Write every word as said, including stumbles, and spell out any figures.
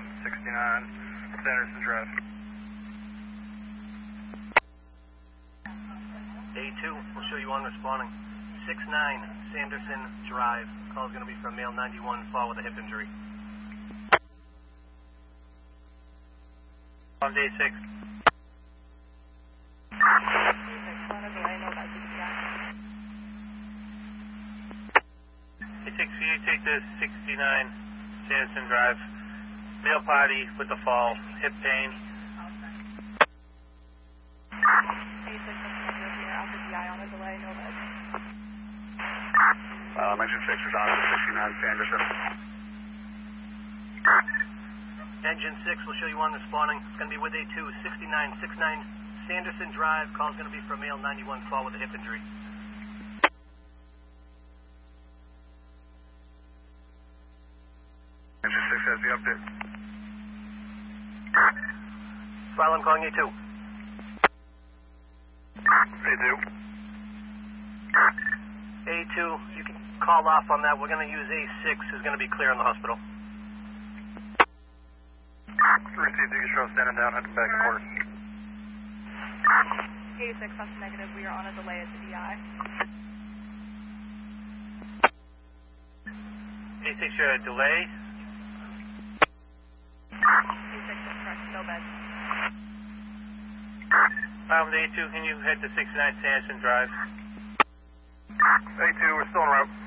sixty-nine, Sanderson Drive. A two, we'll show you on responding. six nine, Sanderson Drive. Call is going to be from male ninety-one, fall with a hip injury. On day six. Day six, can you take the sixty-nine Sanderson Drive? Male party with the fall, hip pain. Uh, mention six is on sixty-nine Sanderson. Engine six, we'll show you on responding. It's going to be with A two, sixty-nine sixty-nine Sanderson Drive. Call is going to be for male ninety-one, fall with a hip injury. Engine six has the update. Swell, I'm calling A two. A two. A two, you can call off on that. We're going to use A six, who's going to be clear in the hospital. Received, you can show standing down, heading back to quarters. A six, that's negative. We are on a delay at the D I. A six, you're at a delay. A six is correct, no bed. Um, A two, can you head to sixty-nine Sanderson Drive? A two, we're still en route.